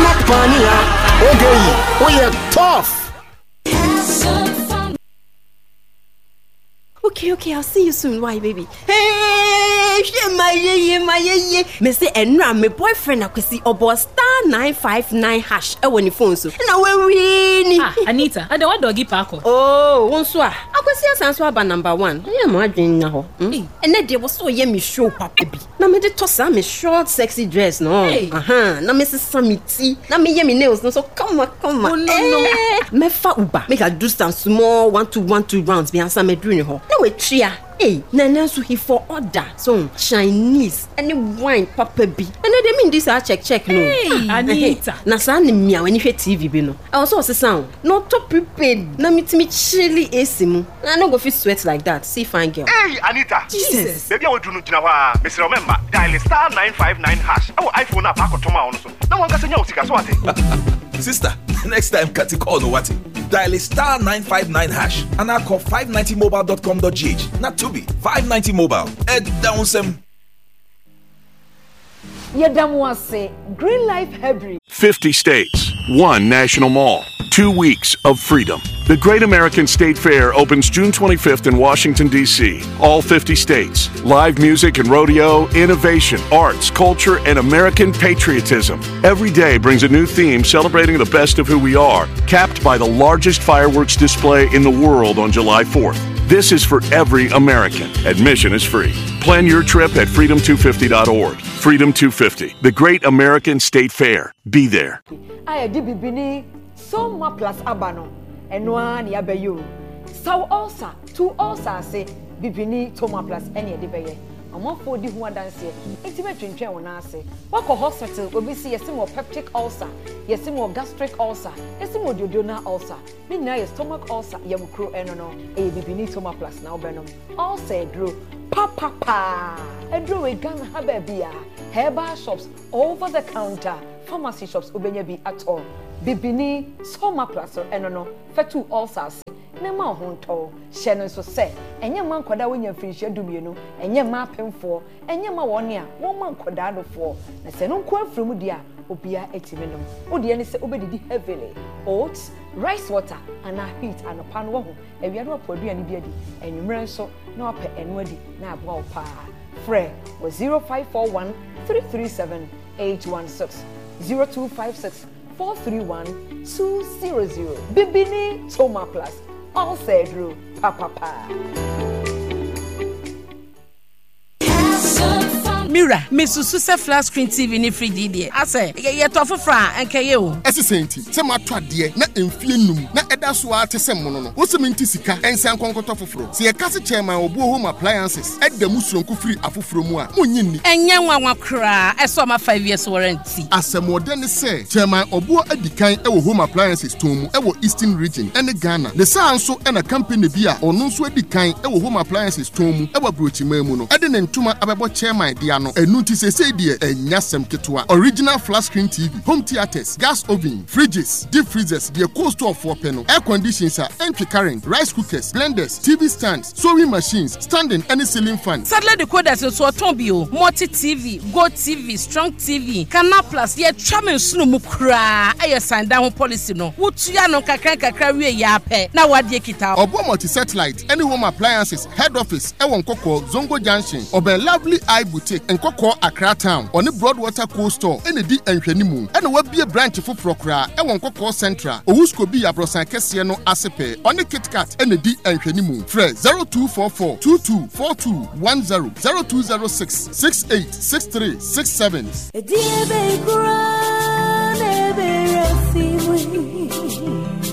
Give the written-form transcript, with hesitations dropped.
Pania. Okay, we are tough. Okay, I'll see you soon. Why, baby? Hey, my. Me say, enra my boyfriend akwesi obo star 959 hash. When your phone so. Na we Anita, I don't doggy parko. Oh, one so. Akwesi asanso aba number 1. Yeah, mo adwen na ho. And then there was so ye me show papa bi. Na me de tosa me short sexy dress no. Na me sesa me tea. Na me ye me nails no. So come on. Oh, no. Me fa uba. Make I do some small 1-2 rounds bi ansa me dru ni ho. Na we tria. Hey, Nana so he for order. So Chinese any wine papa bi. And they mean this check no. Hey, Anita. Na sa ni mia when you TV bi no. I also say sound. No to prepaid. Na me chilly AC mu. I no go fit sweat like that. See fine girl. Hey, Anita. Jesus. Baby, I will do no jina wa. Mr. Remember, dial star 959 hash. Oh, iPhone na pa ko toma ono so. Na wan ga senya usika so ate. Sister, next time Kati call no what? Dial star 959 hash and I call 590mobile.com.gh. Not to be 590 mobile. Ed down some. Green Life Hebrew. 50 states, 1 national mall, 2 weeks of freedom. The Great American State Fair opens June 25th in Washington, D.C. All 50 states. Live music and rodeo, innovation, arts, culture, and American patriotism. Every day brings a new theme celebrating the best of who we are, capped by the largest fireworks display in the world on July 4th. This is for every American. Admission is free. Plan your trip at freedom250.org. Freedom 250, the Great American State Fair. Be there. I did bibini so ma plus abano and one yabayu. So also 2 also say bibini toma plus any debay. I'm for the one dance here. Intimate drink when I say, walk a hospital will be see a similar peptic ulcer, yes, more gastric ulcer, yes, more duodenal ulcer. Midnight stomach ulcer, yam crew and no, a bibini toma plus now venom. All say drew. Papa, a drew a gun habebia, herbal shops over the counter, pharmacy shops ubenyabi at all. Bibini, soma plus or enono, fetu ulcers. Nema honto, Shannon so say, and your man coda when you finish your dumino, and your mapping for, and your ma 1 year, 1 man codado for, and send on quail from Udia, Obia etiminum, Udian is obedi heavily, oats, rice water, and a heat and a pan woman, and we are not podi and beardy, and you ran so, no pet and weddy, now wow pa. Fre was 0541 337 816 0256 431 200. Bibini Toma Plus. All said Drew Papa. Mira, Mrs. Susa flat screen TV ni free DD. I say, ye to for fra and kayo. Esenti, se matwa de na emfie num na eda so ate se mono no. Wo se menti sika ensan konkoto foforo. Se ye kase chairman obu home appliances edda musronko free afoforo mu a munyi ni. Enye nwanwa kra, eso ma 5 years warranty. Asemode ne se chairman obu adikan e wo home appliances tomu e wo Eastern region ene Ghana. Ne sa anso e na company bi a ono nso adikan e wo home appliances tomu e wo brochima mu no. Ede ne ntuma abebo chairman dia no enuti se die enyasem ketwa. Original flat screen TV, home theaters, gas oven, fridges, deep freezers, the cost of 4 panel, air conditioners, entry current, rice cookers, blenders, TV stands, sewing machines, standing any ceiling fan. Sadly the code is so tombio, multi TV, Go TV, Strong TV, Canal Plus, ye chairman sunu mukra, aye sign down policy no. Wutuya no kakra we yape. Na wadie kita. Obo multi satellite, any home appliances, head office, ewon koko Zongo Junction, Obe Lovely Eye Boutique, and Koko Accra Town, on the Broadwater Coast Store, and the Enchenimu, and what be a branch for Procra, ewon koko Central, Owusko be a Brosan Kesiano Asepe, on the Kit Kat, and the Enchenimu. Fred 0244 224210 0206 686367.